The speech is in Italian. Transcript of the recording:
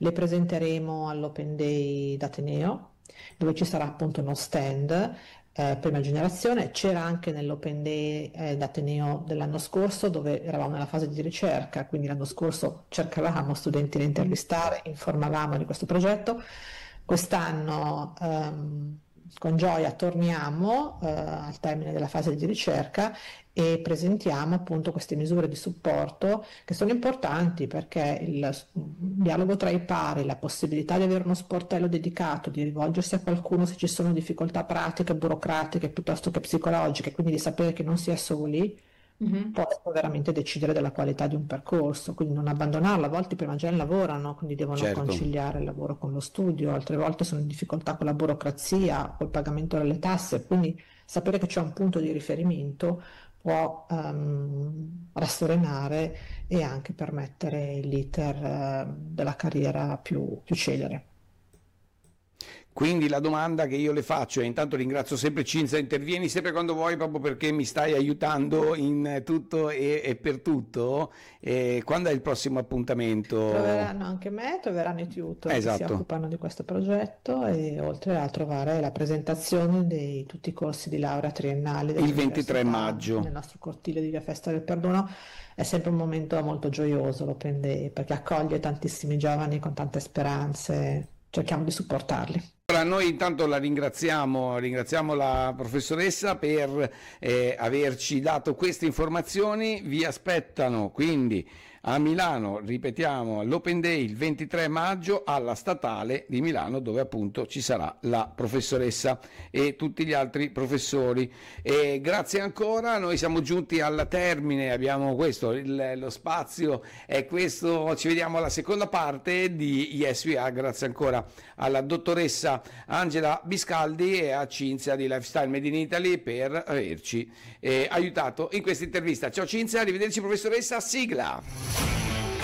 le presenteremo all'Open Day d'Ateneo, dove ci sarà appunto uno stand prima generazione. C'era anche nell'Open Day d'Ateneo dell'anno scorso, dove eravamo nella fase di ricerca, quindi l'anno scorso cercavamo studenti da intervistare, informavamo di questo progetto. Quest'anno con gioia torniamo al termine della fase di ricerca e presentiamo appunto queste misure di supporto che sono importanti, perché il dialogo tra i pari, la possibilità di avere uno sportello dedicato, di rivolgersi a qualcuno se ci sono difficoltà pratiche, burocratiche piuttosto che psicologiche, quindi di sapere che non si è soli, Mhm. possono veramente decidere della qualità di un percorso, quindi non abbandonarlo. A volte i prima gen lavorano, quindi devono Certo. conciliare il lavoro con lo studio, altre volte sono in difficoltà con la burocrazia, col pagamento delle tasse, quindi sapere che c'è un punto di riferimento può rasserenare e anche permettere l'iter della carriera più celere. Quindi la domanda che io le faccio, e intanto ringrazio sempre Cinzia, intervieni sempre quando vuoi, proprio perché mi stai aiutando in tutto e per tutto. Quando è il prossimo appuntamento? Troveranno anche me, troveranno i tutor che si Esatto. occupano di questo progetto, e oltre a trovare la presentazione di tutti i corsi di laurea triennali Il 23 maggio. nel nostro cortile di Via Festa del Perdono. È sempre un momento molto gioioso l'Open Day, perché accoglie tantissimi giovani con tante speranze, cerchiamo di supportarli. Allora, noi intanto la ringraziamo la professoressa per averci dato queste informazioni. Vi aspettano quindi a Milano, ripetiamo, all'Open Day il 23 maggio alla Statale di Milano, dove appunto ci sarà la professoressa e tutti gli altri professori. E grazie ancora, noi siamo giunti al termine, abbiamo questo, lo spazio è questo, ci vediamo alla seconda parte di Yes We Are. Grazie ancora alla dottoressa Angela Biscaldi e a Cinzia di Lifestyle Made in Italy per averci aiutato in questa intervista. Ciao Cinzia, arrivederci professoressa, sigla!